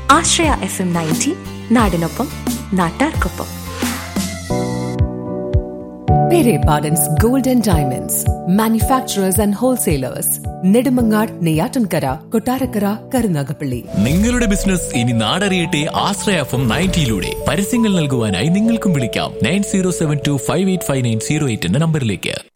ആശ്രയ FM 90 നാടിനൊപ്പം നാട്ടാർക്കൊപ്പം. Pere Pardon's Gold and Diamonds, manufacturers and wholesalers, Nedumangad, Neyyattinkara, Kottarakkara, Karunagappally. നിങ്ങളുടെ ബിസിനസ് ഇനി നാടറിയട്ടെ ആശ്രയ FM 90 പരസ്യങ്ങൾ നൽകുവാനായി നിങ്ങൾക്കും വിളിക്കാം 9072585908 എന്ന നമ്പറിലേക്ക്.